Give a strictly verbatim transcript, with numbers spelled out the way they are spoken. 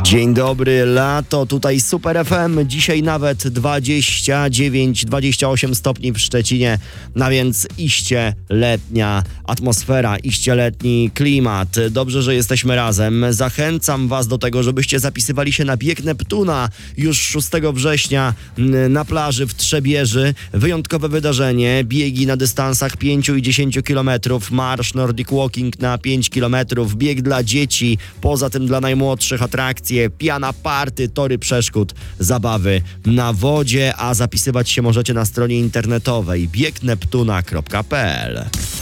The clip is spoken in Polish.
Dzień dobry, lato, tutaj Super F M, dzisiaj nawet dwadzieścia dziewięć dwadzieścia osiem stopni w Szczecinie, no więc iście letnia atmosfera, iście letni klimat. Dobrze, że jesteśmy razem. Zachęcam Was do tego, żebyście zapisywali się na bieg Neptuna już szóstego września na plaży w Trzebieży. Wyjątkowe wydarzenie, biegi na dystansach pięć i dziesięć kilometrów, marsz Nordic Walking na pięć kilometrów, bieg dla dzieci, poza tym dla najmłodszych atrakcje, piana party, tory przeszkód, zabawy na wodzie, a zapisywać się możecie na stronie internetowej bieg neptuna kropka p l.